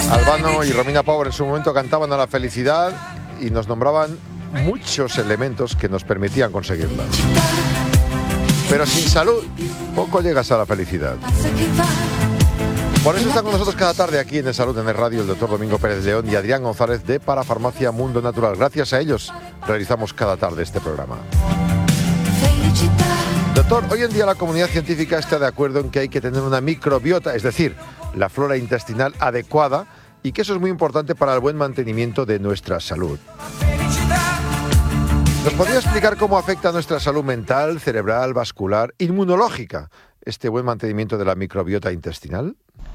Albano y Romina Power en su momento cantaban a la felicidad y nos nombraban muchos elementos que nos permitían conseguirla. Pero sin salud, poco llegas a la felicidad. Por eso está con nosotros cada tarde aquí en El Salud en el Radio el doctor Domingo Pérez León y Adrián González de Parafarmacia Mundo Natural. Gracias a ellos realizamos cada tarde este programa. Doctor, hoy en día la comunidad científica está de acuerdo en que hay que tener una microbiota, es decir, la flora intestinal adecuada, y que eso es muy importante para el buen mantenimiento de nuestra salud. ¿Nos podría explicar cómo afecta a nuestra salud mental, cerebral, vascular, inmunológica, este buen mantenimiento de la microbiota intestinal?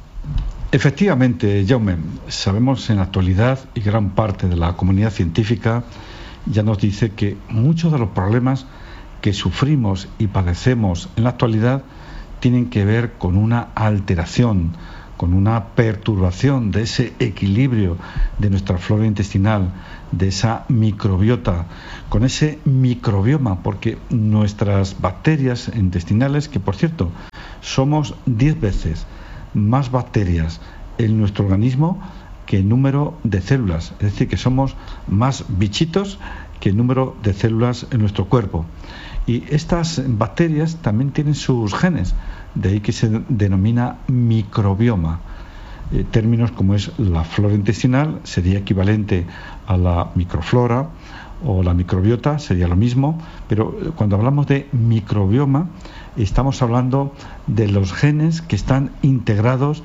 Efectivamente, Jaume, sabemos en la actualidad, y gran parte de la comunidad científica ya nos dice que muchos de los problemas que sufrimos y padecemos en la actualidad tienen que ver con una alteración, con una perturbación de ese equilibrio de nuestra flora intestinal, de esa microbiota, con ese microbioma, porque nuestras bacterias intestinales, que por cierto, somos 10 veces más bacterias en nuestro organismo que el número de células, es decir, que somos más bichitos que el número de células en nuestro cuerpo. Y estas bacterias también tienen sus genes, de ahí que se denomina microbioma. Términos como es la flora intestinal sería equivalente a la microflora, o la microbiota sería lo mismo, pero cuando hablamos de microbioma estamos hablando de los genes que están integrados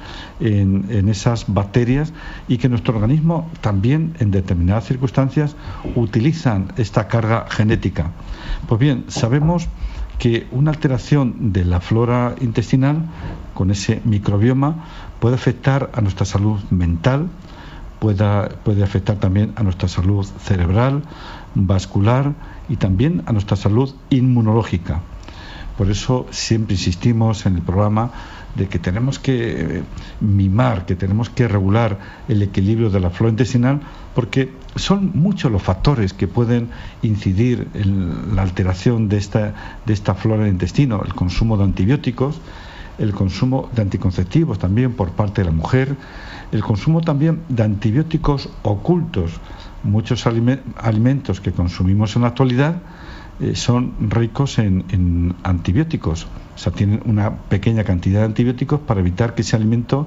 en esas bacterias y que nuestro organismo también en determinadas circunstancias utilizan esta carga genética. Pues bien, sabemos que una alteración de la flora intestinal con ese microbioma puede afectar a nuestra salud mental, puede afectar también a nuestra salud cerebral, vascular y también a nuestra salud inmunológica. Por eso siempre insistimos en el programa de que tenemos que mimar, que tenemos que regular el equilibrio de la flora intestinal, porque son muchos los factores que pueden incidir en la alteración de esta flora del intestino: el consumo de antibióticos, el consumo de anticonceptivos también por parte de la mujer, el consumo también de antibióticos ocultos. Muchos alimentos que consumimos en la actualidad son ricos en antibióticos, o sea, tienen una pequeña cantidad de antibióticos para evitar que ese alimento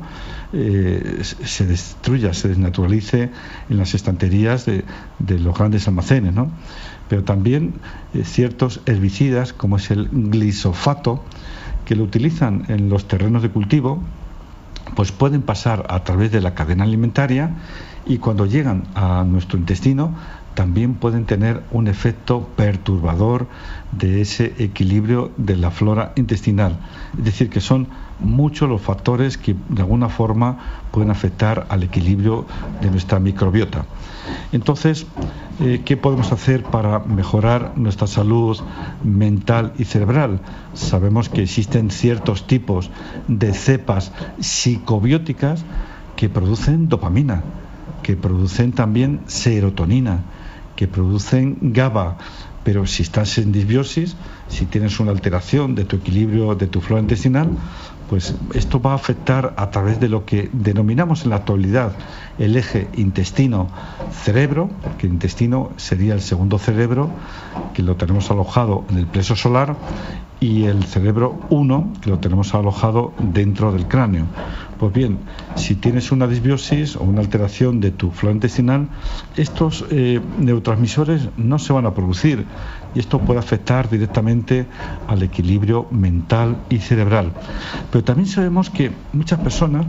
se destruya, se desnaturalice en las estanterías de los grandes almacenes, ¿no? Pero también ciertos herbicidas, como es el glisofato, que lo utilizan en los terrenos de cultivo, pues pueden pasar a través de la cadena alimentaria y cuando llegan a nuestro intestino también pueden tener un efecto perturbador de ese equilibrio de la flora intestinal. Es decir, que son muchos los factores que de alguna forma pueden afectar al equilibrio de nuestra microbiota. Entonces, ¿qué podemos hacer para mejorar nuestra salud mental y cerebral? Sabemos que existen ciertos tipos de cepas psicobióticas que producen dopamina, que producen también serotonina, que producen GABA, pero si estás en disbiosis, si tienes una alteración de tu equilibrio de tu flora intestinal, pues esto va a afectar a través de lo que denominamos en la actualidad el eje intestino-cerebro, que el intestino sería el segundo cerebro, que lo tenemos alojado en el plexo solar, y el cerebro 1, que lo tenemos alojado dentro del cráneo. Pues bien, si tienes una disbiosis o una alteración de tu flora intestinal, estos neurotransmisores no se van a producir y esto puede afectar directamente al equilibrio mental y cerebral. Pero también sabemos que muchas personas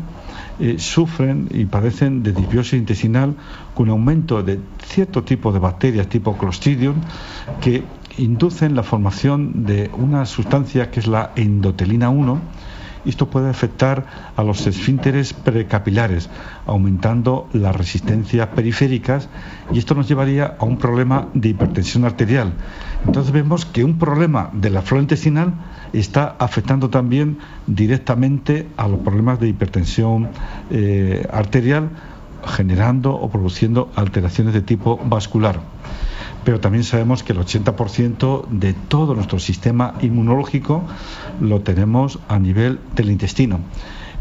sufren y padecen de disbiosis intestinal con aumento de cierto tipo de bacterias tipo Clostridium que inducen la formación de una sustancia que es la endotelina 1. Esto puede afectar a los esfínteres precapilares, aumentando las resistencias periféricas, y esto nos llevaría a un problema de hipertensión arterial. Entonces vemos que un problema de la flora intestinal está afectando también directamente a los problemas de hipertensión arterial, generando o produciendo alteraciones de tipo vascular. Pero también sabemos que el 80% de todo nuestro sistema inmunológico lo tenemos a nivel del intestino.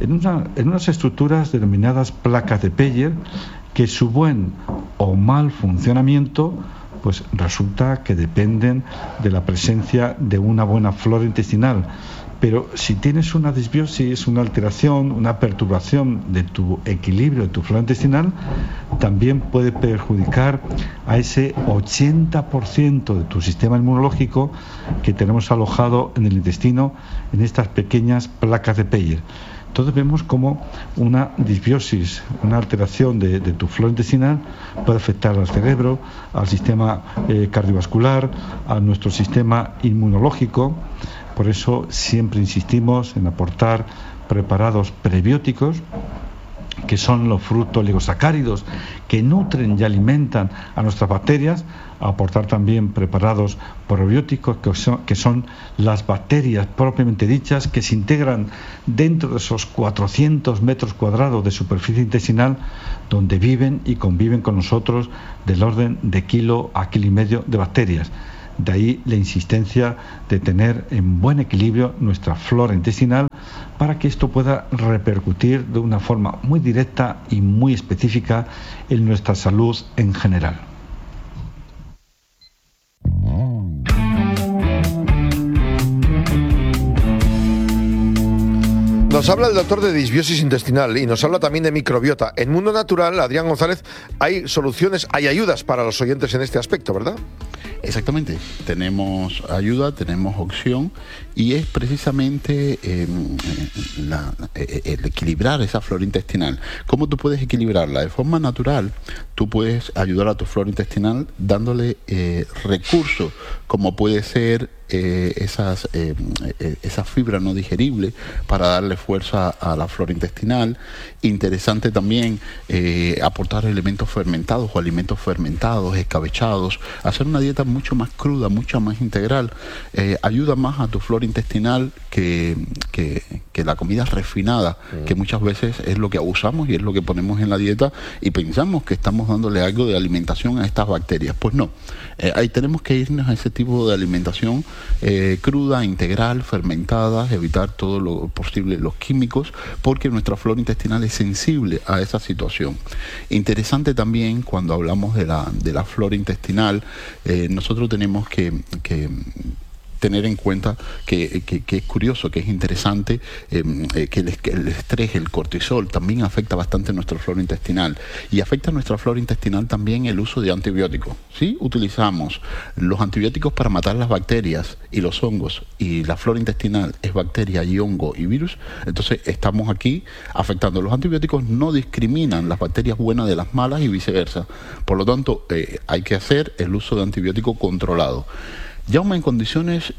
en unas estructuras denominadas placas de Peyer, que su buen o mal funcionamiento pues resulta que dependen de la presencia de una buena flora intestinal. Pero si tienes una disbiosis, una alteración, una perturbación de tu equilibrio de tu flora intestinal, también puede perjudicar a ese 80% de tu sistema inmunológico que tenemos alojado en el intestino, en estas pequeñas placas de Peyer. Entonces vemos cómo una disbiosis, una alteración de tu flora intestinal puede afectar al cerebro, al sistema cardiovascular, a nuestro sistema inmunológico. Por eso siempre insistimos en aportar preparados prebióticos, que son los frutos oligosacáridos que nutren y alimentan a nuestras bacterias, a aportar también preparados probióticos, que son las bacterias propiamente dichas, que se integran dentro de esos 400 metros cuadrados de superficie intestinal, donde viven y conviven con nosotros del orden de kilo a kilo y medio de bacterias. De ahí la insistencia de tener en buen equilibrio nuestra flora intestinal, para que esto pueda repercutir de una forma muy directa y muy específica en nuestra salud en general. Nos habla el doctor de disbiosis intestinal y nos habla también de microbiota. En Mundo Natural, Adrián González, hay soluciones, hay ayudas para los oyentes en este aspecto, ¿verdad? Exactamente, tenemos ayuda, tenemos opción, y es precisamente el equilibrar esa flora intestinal. ¿Cómo tú puedes equilibrarla? De forma natural, tú puedes ayudar a tu flora intestinal dándole recursos, como puede ser esa fibra no digerible para darle fuerza a la flora intestinal. Interesante también aportar elementos fermentados o alimentos fermentados, escabechados, hacer una dieta mucho más cruda, mucho más integral. Ayuda más a tu flora intestinal que la comida refinada, que muchas veces es lo que abusamos y es lo que ponemos en la dieta y pensamos que estamos dándole algo de alimentación a estas bacterias. Pues no, ahí tenemos que irnos a ese tipo de alimentación cruda, integral, fermentada, evitar todo lo posible los químicos, porque nuestra flora intestinal es sensible a esa situación. Interesante también cuando hablamos de la flora intestinal, nosotros tenemos que tener en cuenta que es curioso, que es interesante, que el estrés, el cortisol, también afecta bastante nuestra flora intestinal. Y afecta nuestra flora intestinal también el uso de antibióticos. ¿Sí? Utilizamos los antibióticos para matar las bacterias y los hongos, y la flora intestinal es bacteria y hongo y virus. Entonces estamos aquí afectando. Los antibióticos no discriminan las bacterias buenas de las malas y viceversa. Por lo tanto, hay que hacer el uso de antibiótico controlado. Ya en condiciones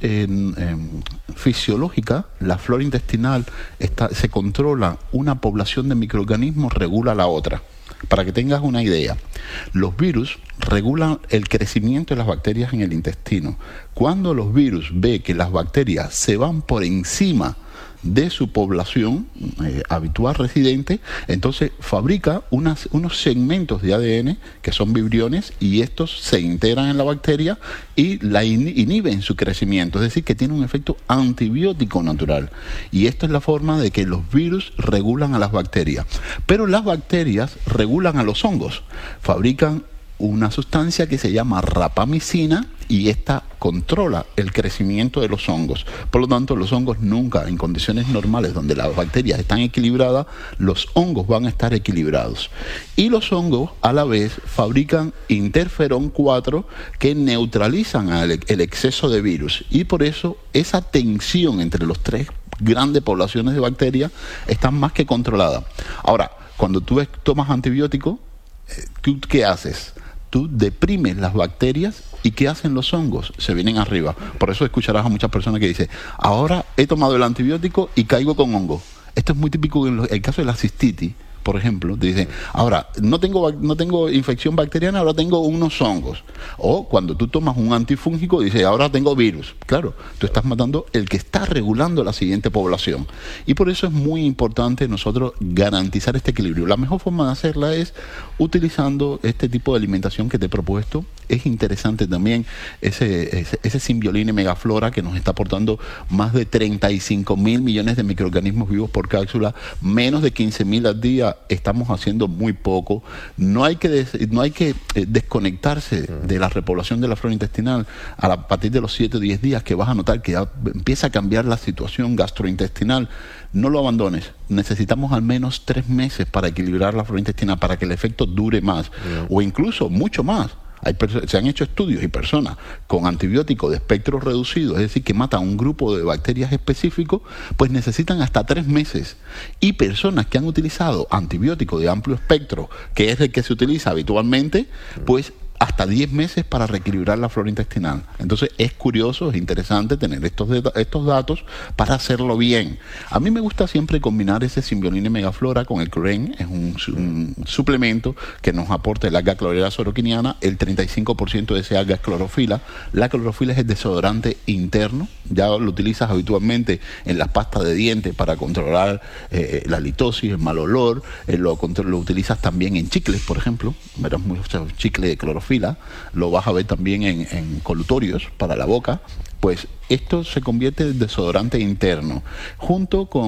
fisiológicas, la flora intestinal se controla, una población de microorganismos regula la otra. Para que tengas una idea, los virus regulan el crecimiento de las bacterias en el intestino. Cuando los virus ven que las bacterias se van por encima de su población habitual residente, entonces fabrica unos segmentos de ADN que son vibriones, y estos se integran en la bacteria y la inhiben su crecimiento, es decir, que tiene un efecto antibiótico natural. Y esta es la forma de que los virus regulan a las bacterias. Pero las bacterias regulan a los hongos, fabrican una sustancia que se llama rapamicina, y esta controla el crecimiento de los hongos. Por lo tanto, los hongos nunca, en condiciones normales donde las bacterias están equilibradas, los hongos van a estar equilibrados. Y los hongos, a la vez, fabrican interferón 4 que neutralizan el exceso de virus. Y por eso, esa tensión entre los tres grandes poblaciones de bacterias está más que controlada. Ahora, cuando tú tomas antibiótico, ¿tú qué haces? Tú deprimes las bacterias, y ¿qué hacen los hongos? Se vienen arriba. Por eso escucharás a muchas personas que dicen: ahora he tomado el antibiótico y caigo con hongo. Esto es muy típico en el caso de la cistitis. por ejemplo, te dicen, ahora, no tengo infección bacteriana, ahora tengo unos hongos. O cuando tú tomas un antifúngico, dice, ahora tengo virus. Claro, tú estás matando el que está regulando la siguiente población. Y por eso es muy importante nosotros garantizar este equilibrio. La mejor forma de hacerla es utilizando este tipo de alimentación que te he propuesto. Es interesante también ese Symbioline Megaflora, que nos está aportando más de 35.000 millones de microorganismos vivos por cápsula, menos de 15.000 al día. Estamos haciendo muy poco. No hay que desconectarse de la repoblación de la flora intestinal a partir de los 7 o 10 días, que vas a notar que ya empieza a cambiar la situación gastrointestinal. No lo abandones. Necesitamos al menos 3 meses para equilibrar la flora intestinal, para que el efecto dure más, o incluso mucho más. Se han hecho estudios y personas con antibióticos de espectro reducido, es decir, que matan un grupo de bacterias específicos, pues necesitan hasta 3 meses. Y personas que han utilizado antibióticos de amplio espectro, que es el que se utiliza habitualmente, pues hasta 10 meses para reequilibrar la flora intestinal. Entonces es curioso, es interesante tener estos datos para hacerlo bien. A mí me gusta siempre combinar ese Symbioline Megaflora con el Chlorine. Es un suplemento que nos aporta el alga clorela soroquiniana. El 35% de ese alga es clorofila. La clorofila es el desodorante interno. Ya lo utilizas habitualmente en las pastas de dientes para controlar la litosis, el mal olor. Lo utilizas también en chicles, por ejemplo. Verás muchos chicles de clorofila. Lo vas a ver también en colutorios para la boca. Pues esto se convierte en desodorante interno, junto con